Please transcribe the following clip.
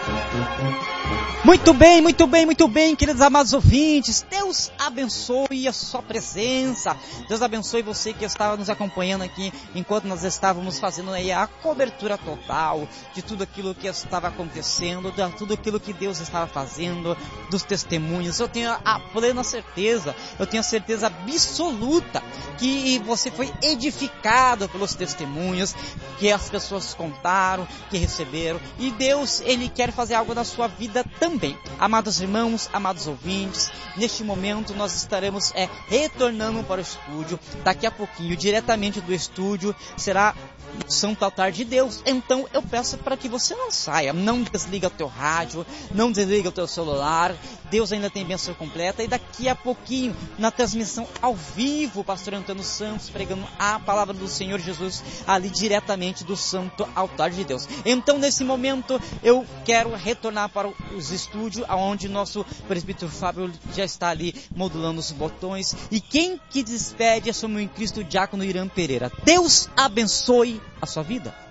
Muito bem, muito bem, muito bem, queridos amados ouvintes. Deus abençoe a sua presença. Deus abençoe você que estava nos acompanhando aqui enquanto nós estávamos fazendo aí a cobertura total de tudo aquilo que estava acontecendo, de tudo aquilo que Deus estava fazendo, dos testemunhos. Eu tenho a plena certeza, eu tenho a certeza absoluta que você foi edificado pelos testemunhos que as pessoas contaram, que receberam. E Deus, Ele quer fazer algo na sua vida também. Amados irmãos, amados ouvintes, neste momento nós estaremos retornando para o estúdio. Daqui a pouquinho, diretamente do estúdio, será o Santo Altar de Deus. Então eu peço para que você não saia, não desliga o teu rádio, não desliga o teu celular. Deus ainda tem bênção completa. E daqui a pouquinho, na transmissão ao vivo, o pastor Antônio Santos pregando a palavra do Senhor Jesus ali diretamente do Santo Altar de Deus. Então nesse momento eu quero retornar para os estúdios, onde nosso presbítero Fábio já está ali modulando os botões. E quem que despede é o meu em Cristo, diácono Irã Pereira. Deus abençoe a sua vida.